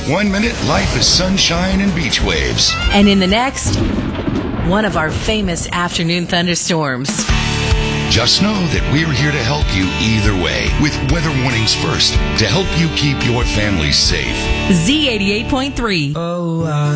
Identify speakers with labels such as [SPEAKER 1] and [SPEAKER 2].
[SPEAKER 1] 1 minute, life is sunshine and beach waves.
[SPEAKER 2] And in the next, one of our famous afternoon thunderstorms.
[SPEAKER 1] Just know that we're here to help you either way with weather warnings first to help you keep your family safe.
[SPEAKER 2] Z88.3.
[SPEAKER 3] Oh,